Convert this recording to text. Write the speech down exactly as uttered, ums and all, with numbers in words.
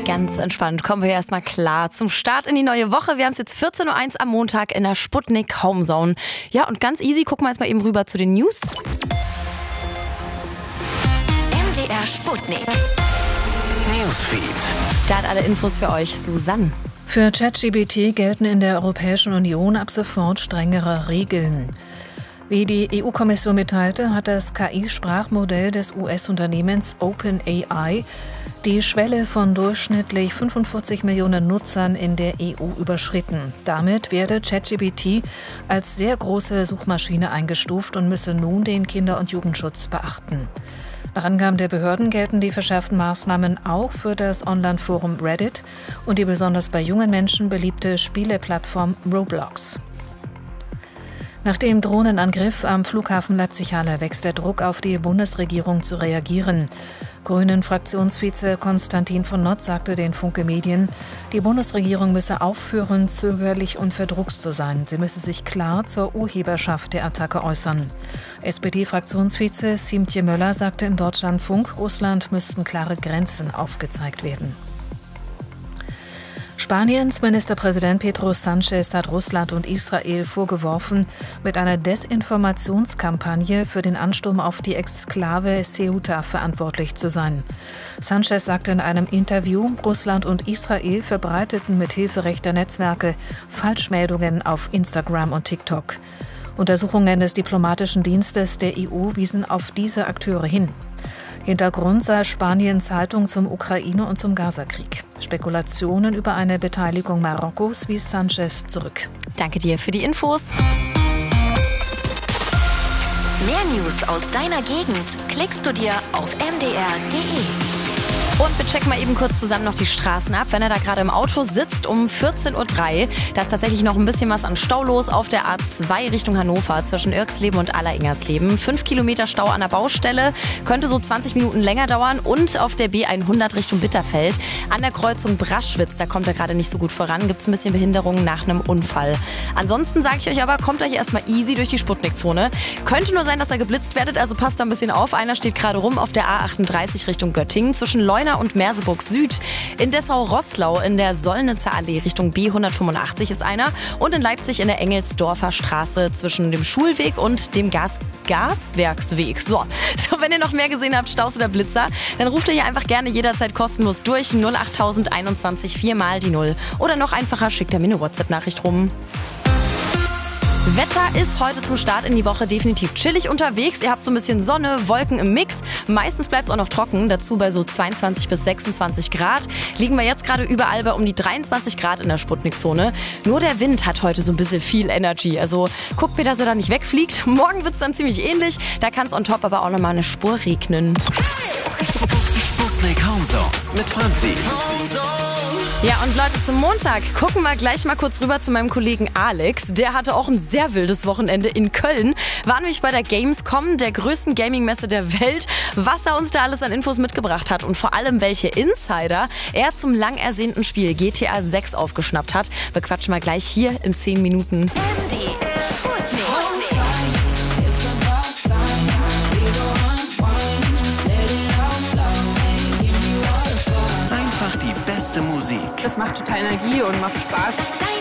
Ganz entspannt. Kommen wir erstmal klar zum Start in die neue Woche. Wir haben es jetzt vierzehn Uhr eins am Montag in der Sputnik Homezone. Ja, und ganz easy, gucken wir jetzt mal eben rüber zu den News. M D R Sputnik. Newsfeed. Da hat alle Infos für euch Susanne. Für ChatGPT gelten in der Europäischen Union ab sofort strengere Regeln. Wie die E U-Kommission mitteilte, hat das K I-Sprachmodell des U S-Unternehmens OpenAI die Schwelle von durchschnittlich fünfundvierzig Millionen Nutzern in der E U überschritten. Damit werde ChatGPT als sehr große Suchmaschine eingestuft und müsse nun den Kinder- und Jugendschutz beachten. Nach Angaben der Behörden gelten die verschärften Maßnahmen auch für das Online-Forum Reddit und die besonders bei jungen Menschen beliebte Spieleplattform Roblox. Nach dem Drohnenangriff am Flughafen Leipzig-Halle wächst der Druck auf die Bundesregierung zu reagieren. Grünen-Fraktionsvize Konstantin von Notz sagte den Funke Medien, die Bundesregierung müsse aufhören, zögerlich und verdruckst zu sein. Sie müsse sich klar zur Urheberschaft der Attacke äußern. S P D-Fraktionsvize Siemtje Möller sagte im Deutschlandfunk, Russland müssten klare Grenzen aufgezeigt werden. Spaniens Ministerpräsident Pedro Sánchez hat Russland und Israel vorgeworfen, mit einer Desinformationskampagne für den Ansturm auf die Exklave Ceuta verantwortlich zu sein. Sánchez sagte in einem Interview, Russland und Israel verbreiteten mit Hilfe rechter Netzwerke Falschmeldungen auf Instagram und TikTok. Untersuchungen des diplomatischen Dienstes der E U wiesen auf diese Akteure hin. Hintergrund sei Spaniens Haltung zum Ukraine- und zum Gazakrieg. Spekulationen über eine Beteiligung Marokkos wies Sánchez zurück. Danke dir für die Infos. Mehr News aus deiner Gegend klickst du dir auf m d r punkt d e. Und wir checken mal eben kurz zusammen noch die Straßen ab. Wenn er da gerade im Auto sitzt um vierzehn Uhr drei, da ist tatsächlich noch ein bisschen was an Stau los auf der A zwei Richtung Hannover zwischen Irksleben und Alleringsersleben. Fünf Kilometer Stau an der Baustelle, könnte so zwanzig Minuten länger dauern. Und auf der B hundert Richtung Bitterfeld an der Kreuzung Braschwitz, da kommt er gerade nicht so gut voran, gibt es ein bisschen Behinderung nach einem Unfall. Ansonsten sage ich euch aber, kommt euch erstmal easy durch die Sputnik-Zone. Könnte nur sein, dass ihr geblitzt werdet, also passt da ein bisschen auf. Einer steht gerade rum auf der A achtunddreißig Richtung Göttingen zwischen Leuna und Merseburg Süd. In Dessau-Roßlau in der Sollnitzer Allee Richtung B hundertfünfundachtzig ist einer. Und in Leipzig in der Engelsdorfer Straße zwischen dem Schulweg und dem Gas Gaswerksweg. So. so, wenn ihr noch mehr gesehen habt, Staus oder Blitzer, dann ruft ihr hier einfach gerne jederzeit kostenlos durch. null acht einundzwanzig vier mal die null. Oder noch einfacher, schickt ihr mir eine WhatsApp-Nachricht rum. Wetter ist heute zum Start in die Woche definitiv chillig unterwegs. Ihr habt so ein bisschen Sonne, Wolken im Mix. Meistens bleibt es auch noch trocken. Dazu bei so zweiundzwanzig bis sechsundzwanzig Grad. Liegen wir jetzt gerade überall bei um die dreiundzwanzig Grad in der Sputnik-Zone. Nur der Wind hat heute so ein bisschen viel Energy. Also guckt mir, dass er da nicht wegfliegt. Morgen wird es dann ziemlich ähnlich. Da kann es on top aber auch nochmal eine Spur regnen. Sputnik Homezone mit Franzi. Ja, und Leute, zum Montag gucken wir gleich mal kurz rüber zu meinem Kollegen Alex. Der hatte auch ein sehr wildes Wochenende in Köln. War nämlich bei der Gamescom, der größten Gaming-Messe der Welt. Was er uns da alles an Infos mitgebracht hat und vor allem welche Insider er zum lang ersehnten Spiel G T A sechs aufgeschnappt hat, bequatschen wir gleich hier in zehn Minuten. Musik. Das macht total Energie und macht Spaß. Dein